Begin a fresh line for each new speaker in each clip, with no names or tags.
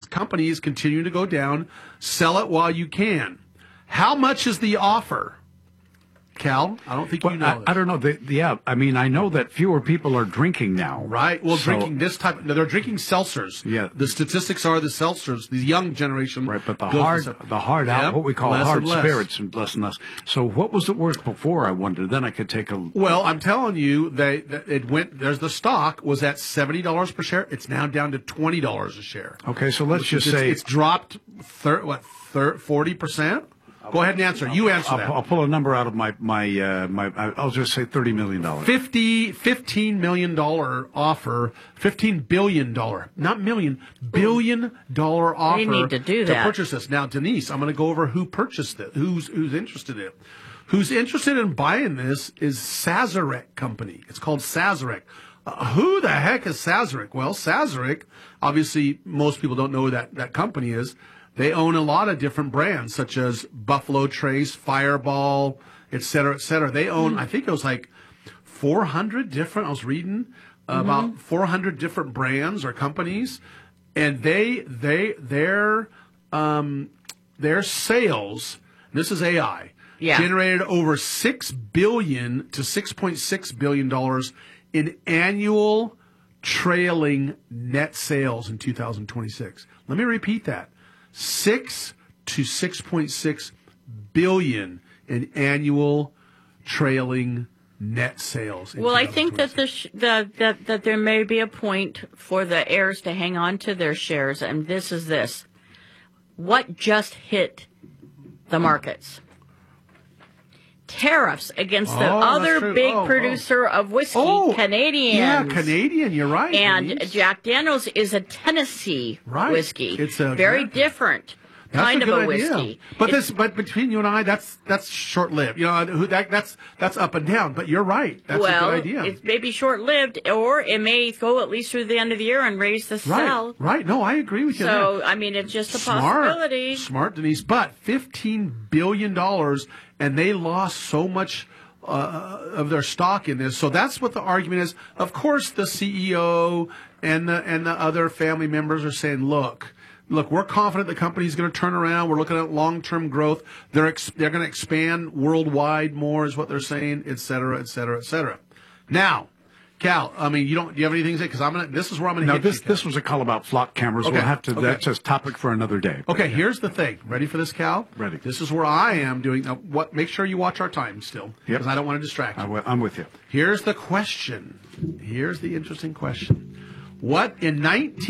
company is continuing to go down. Sell it while you can. How much is the offer? Cal, I don't think you know.
I don't know. I mean, I know that fewer people are drinking now.
Right. Well, drinking this type. They're drinking seltzers.
Yeah.
The statistics are the seltzers, the young generation.
Right, but the hard out, what we call hard spirits, and less and less. So, what was it worth before? I wondered. Then I could take a.
Well, I'm telling you, it went. There's the stock was at $70 per share. It's now down to $20 a share.
Okay, so let's just say
it's dropped 40%. Go ahead and answer. You answer that.
I'll pull a number out of my. I'll just say $30 million.
$15 million offer. $15 billion, not million, $1 billion offer.
They need to do that.
To purchase this. Now, Denise, I'm going to go over who purchased it. Who's interested in it? Who's interested in buying this is Sazerac Company. It's called Sazerac. Who the heck is Sazerac? Well, Sazerac, obviously, most people don't know who that company is. They own a lot of different brands, such as Buffalo Trace, Fireball, et cetera, et cetera. They own, I think it was like 400 different, I was reading, about 400 different brands or companies. And their sales, this is AI, generated over $6 billion to $6.6 billion in annual trailing net sales in 2026. Let me repeat that. 6 to 6.6 billion in annual trailing net sales.
Well, I think that that there may be a point for the heirs to hang on to their shares, and this is this. What just hit the markets? Tariffs against the other big producer of whiskey, Canadian.
Yeah, Canadian, you're right.
And
Denise.
Jack Daniels is a Tennessee whiskey.
It's a
very different kind of a whiskey.
But between you and I, that's short-lived. You know, that's up and down. But you're right. That's a good idea.
It may be short-lived, or it may go at least through the end of the year and raise the sell.
Right. No, I agree with you.
So, I mean, it's just a possibility.
Smart, Denise. But $15 billion, and they lost so much of their stock in this. So that's what the argument is. Of course, the CEO and the other family members are saying, look, we're confident the company's going to turn around. We're looking at long-term growth. They're going to expand worldwide more, is what they're saying, et cetera, et cetera, et cetera. Now, Cal, I mean, do you have anything to say? Because this is where I'm going to hit you.
This was a call about flock cameras.
Okay.
We'll have to. That's a topic for another day.
Okay, here's the thing. Ready for this, Cal?
Ready.
This is where I am doing. Make sure you watch our time still, because I don't want to distract you.
I'm with you.
Here's the question. Here's the interesting question. What in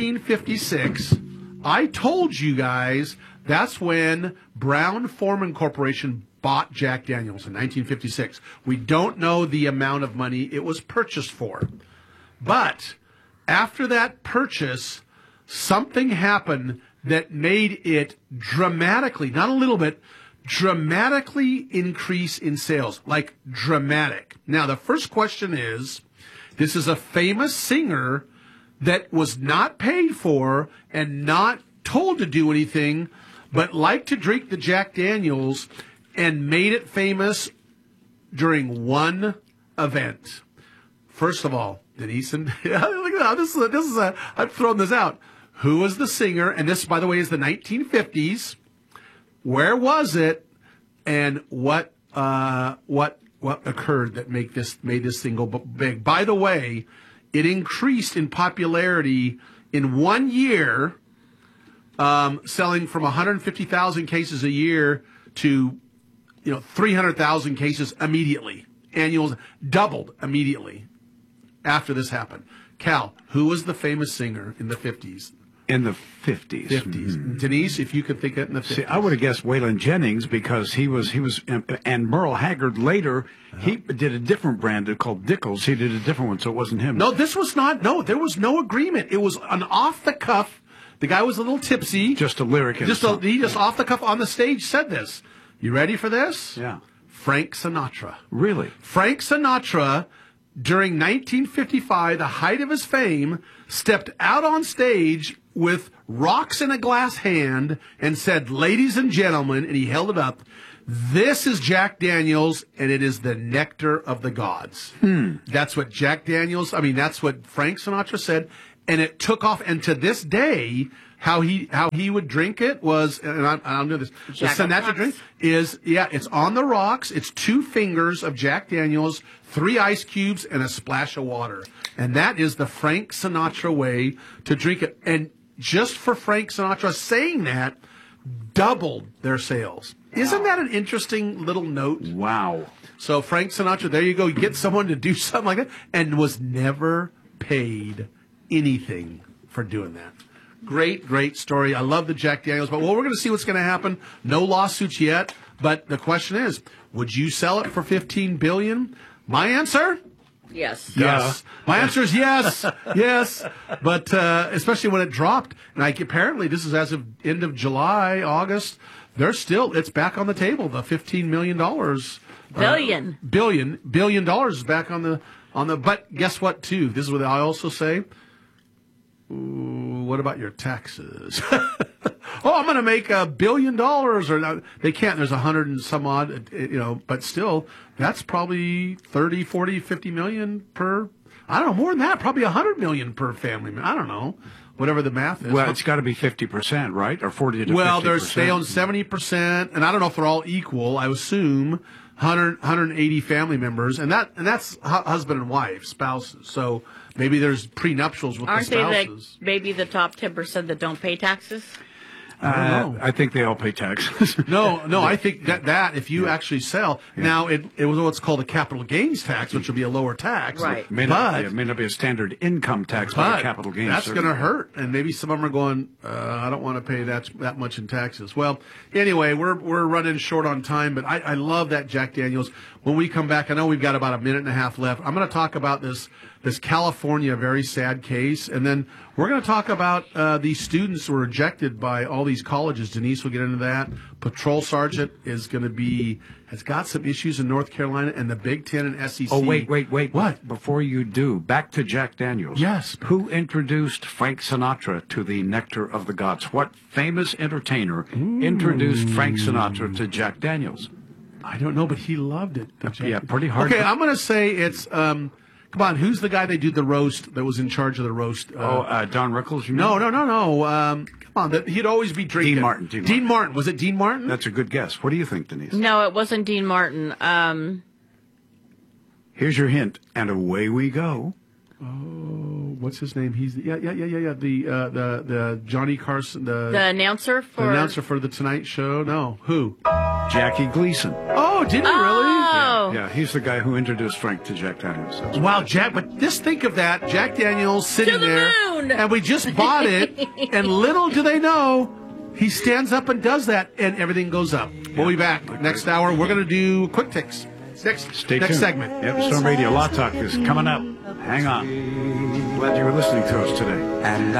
1956? I told you guys that's when Brown-Forman Corporation bought Jack Daniels in 1956. We don't know the amount of money it was purchased for. But after that purchase, something happened that made it dramatically, not a little bit, dramatically increase in sales. Like dramatic. Now, the first question is, this is a famous singer that was not paid for and not told to do anything, but liked to drink the Jack Daniels and made it famous during one event. First of all, Denise, and look at that. This is I'm throwing this out. Who was the singer? And this, by the way, is the 1950s. Where was it? And what occurred that made this single big? By the way, it increased in popularity in 1 year, selling from 150,000 cases a year to 300,000 cases immediately. Annuals doubled immediately after this happened. Cal, who was the famous singer in the 50s?
In the 50s.
Mm-hmm. Denise, if you could think it in the 50s.
See, I would have guessed Waylon Jennings because he was, and Merle Haggard later, he did a different brand called Dickles. He did a different one, so it wasn't him.
No, this was not, there was no agreement. It was an off the cuff. The guy was a little tipsy.
Just a lyric.
He just off the cuff on the stage said this. You ready for this?
Yeah.
Frank Sinatra.
Really?
Frank Sinatra, during 1955, the height of his fame, stepped out on stage with rocks in a glass hand and said, "Ladies and gentlemen," and he held it up, "this is Jack Daniels, and it is the nectar of the gods." That's what that's what Frank Sinatra said, and it took off. And to this day, how he would drink it was, and I don't know this. The
Jack on the
Sinatra
rocks.
drink is it's on the rocks. It's 2 fingers of Jack Daniels, 3 ice cubes, and a splash of water, and that is the Frank Sinatra way to drink it. And just for Frank Sinatra saying that, doubled their sales. Isn't that an interesting little note?
Wow.
So Frank Sinatra, there you go. You get someone to do something like that, and was never paid anything for doing that. Great story. I love the Jack Daniels, but we're going to see what's going to happen. No lawsuits yet, but the question is, would you sell it for $15 billion? My answer?
Yes.
Yes. My answer is yes. Yes. But especially when it dropped. And apparently this is as of end of July, August. It's back on the table. The $15 million. Billion dollars is back on the, but guess what too? This is what I also say. Ooh, what about your taxes? Oh, I'm going to make $1 billion, or no, they can't. There's 100 and some odd, but still, that's probably 30, 40, 50 million per. I don't know, more than that. Probably 100 million per family. I don't know, whatever the math is.
Well, it's got to be 50%, right, or 40 to 50%.
Well, they own 70%, and I don't know if they're all equal. I assume 180 family members, and that's husband and wife, spouses. So maybe there's prenuptials with
Aren't
the
they
spouses.
maybe the top 10% that don't pay taxes?
I think they all pay taxes.
No, I think that if you actually sell, now it was what's called a capital gains tax, which will be a lower tax.
Right.
It may not be a standard income tax, but a capital gains.
That's going to hurt, and maybe some of them are going, I don't want to pay that much in taxes. Well, anyway, we're running short on time, but I love that Jack Daniels. When we come back, I know we've got about a minute and a half left. I'm going to talk about this California very sad case, and then we're going to talk about these students who were rejected by all these colleges. Denise will get into that. Patrol sergeant has got some issues in North Carolina, and the Big Ten and SEC.
Oh, wait.
What?
Before you do, back to Jack Daniels.
Yes.
Who introduced Frank Sinatra to the nectar of the gods? What famous entertainer introduced Frank Sinatra to Jack Daniels?
I don't know, but he loved it.
Yeah, pretty hard.
Okay, I'm going to say it's, come on, who's the guy they did the roast, that was in charge of the roast?
Don Rickles, you mean?
No. Come on, he'd always be drinking.
Dean Martin.
Was it Dean Martin?
That's a good guess. What do you think, Denise?
No, it wasn't Dean Martin.
Here's your hint, and away we go.
Oh, what's his name? He's the Johnny Carson,
the announcer for
the Tonight Show. No, who?
Jackie Gleason.
Oh, did he really?
Oh.
Yeah, he's the guy who introduced Frank to Jack Daniels.
Wow, Jack! But just think of that, Jack Daniels sitting
To the
there,
moon!
and we just bought it, and little do they know, he stands up and does that, and everything goes up. We'll be back next hour. We're going to do quick ticks.
Stay
next
tuned.
segment.
Yep, Storm Radio Law Talk is coming up. Hang on. Glad you were listening to us today.
And